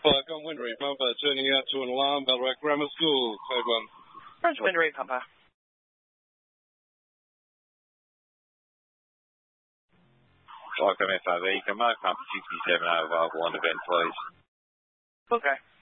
Gun Windream, Papa, turning out to an alarm, Ballarat Grammar School, code 1. Roger, Windream, Papa. Welcome FIV, can mark up 67 over 1 event, please. Okay.